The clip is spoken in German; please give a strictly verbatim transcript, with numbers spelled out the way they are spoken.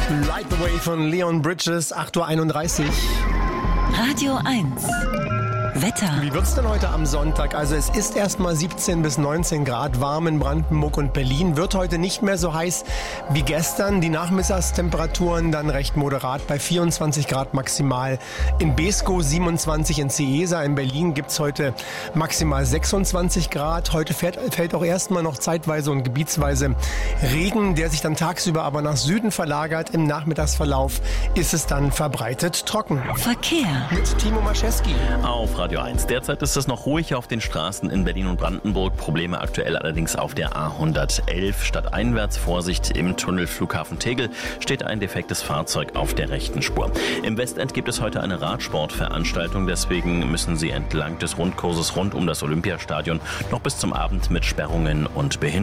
Light the Way von Leon Bridges, acht Uhr einunddreißig. Radio eins. Wetter. Wie wird's denn heute am Sonntag? Also es ist erstmal siebzehn bis neunzehn Grad warm in Brandenburg und Berlin. Wird heute nicht mehr so heiß wie gestern. Die Nachmittagstemperaturen dann recht moderat bei vierundzwanzig Grad maximal. In Beeskow siebenundzwanzig, in Cieza. In Berlin gibt's heute maximal sechsundzwanzig Grad. Heute fährt, fällt auch erstmal noch zeitweise und gebietsweise Regen, der sich dann tagsüber aber nach Süden verlagert. Im Nachmittagsverlauf ist es dann verbreitet trocken. Verkehr. Mit Timo Maschewski. Auf Radio eins. Derzeit ist es noch ruhig auf den Straßen in Berlin und Brandenburg. Probleme aktuell allerdings auf der A hundertelf. Stadteinwärts Vorsicht im Tunnel Flughafen Tegel steht ein defektes Fahrzeug auf der rechten Spur. Im Westend gibt es heute eine Radsportveranstaltung. Deswegen müssen Sie entlang des Rundkurses rund um das Olympiastadion noch bis zum Abend mit Sperrungen und Behinderungen